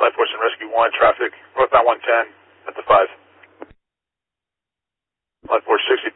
Life Force and Rescue 1, traffic, northbound 110 at the 5. Life Force 62.